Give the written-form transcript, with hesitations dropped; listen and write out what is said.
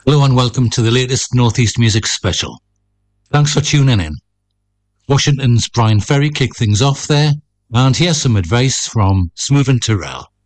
Hello and welcome to the latest Northeast Music Special. Thanks for tuning in. Washington's Brian Ferry kicked things off there, and here's some advice from Smooth and Terrell.